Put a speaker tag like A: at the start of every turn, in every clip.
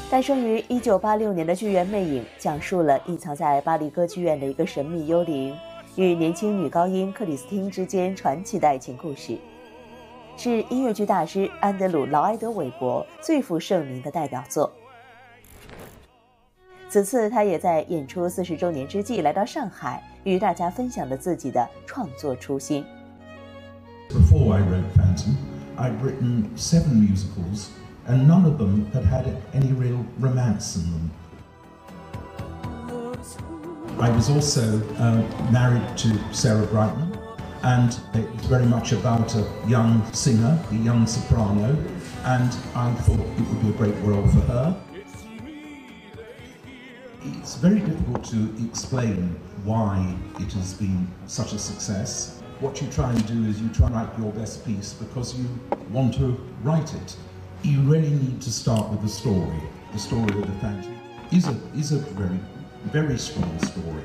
A: 诞生于1986年的剧院魅影，讲述了隐藏在巴黎歌剧院的一个神秘幽灵与年轻女高音克里斯汀之间传奇的爱情故事，是音乐剧大师安德鲁·劳埃德·韦伯最负盛名的代表作。此次他也在演出40周年之际来到上海，与大家分享了自己的创作初心。
B: Before I wrote Phantom, I'd written 7 musicals, and none of them had had any real romance in them. I was also married to Sarah Brightman, and it was very much about a young singer, a young soprano, and I thought it would be a great role for her. It's very difficult to explain why it has been such a success. What you try and do is you try and write your best piece because you want to write it. You really need to start with the story. The story of the Phantom is a very, very strong story.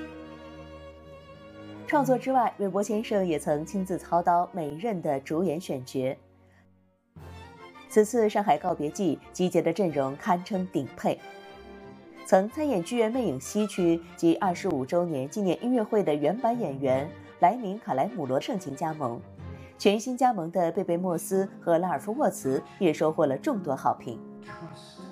A: 创作之外，韦伯先生也曾亲自操刀每任的主演选角。此次上海告别季集结的阵容堪称顶配。曾参演剧院魅影西区及25周年纪念音乐会的原版演员莱明·卡莱姆罗盛情加盟，全新加盟的贝贝莫斯和拉尔夫沃茨也收获了众多好评。